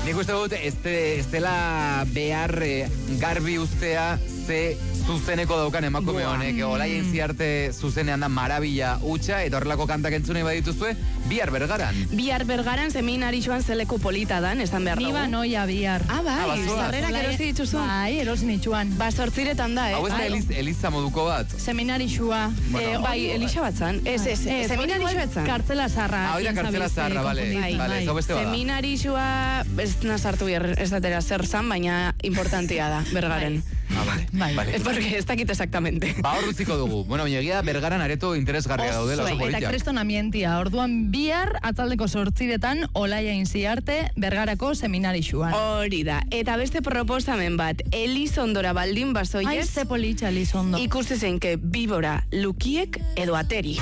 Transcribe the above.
Nik uste dut, ez dela behar garbi ustea ze zuzeneko daukan emakume honek. Olaia Intziarte zuzenean da marabila hutsa, eta horrelako kantak entzunei badituzue, bihar Bergaran. Bihar Bergaran seminarixoan zeleko polita dan, esan behar dago. Ni noia bihar. Bai, sarrerak erosi dituzu. Bai, erosi nitxuan. Ba, 8 da, Hau ez da Eliza moduko bat? Seminarixua. Bai, Elisa batzan. Seminarixua batzan. Kartzela zarra. Hau da kartzela zarra, bale. Bale, ez beste bada. Seminarixua, ez nazartu behar ez datera zer zan, baina importantia da, Bergaren. Vale. Es porque ez dakit exactamente. Ba, hor utziko dugu. Bueno, egia Bergaran areto interesgarria daudela, oso politiak. Eta kriston ambientia. Orduan bihar, atzaldeko 8 Olaia Intziarte Bergarako seminarixuan. Hori da. Eta beste proposamen bat, Elizondora baldin bazoiez. Ai, ze politxa Elizondo. Ikuste zeinke Bibora, Lukiek edo Ateri.